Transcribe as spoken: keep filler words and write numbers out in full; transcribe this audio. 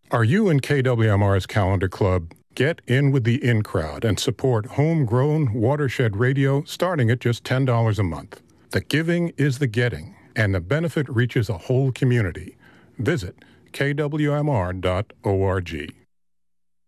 Are you in K W M R's Calendar Club? Get in with the in crowd and support homegrown watershed radio starting at just ten dollars a month. The giving is the getting, and the benefit reaches a whole community. Visit K W M R dot org.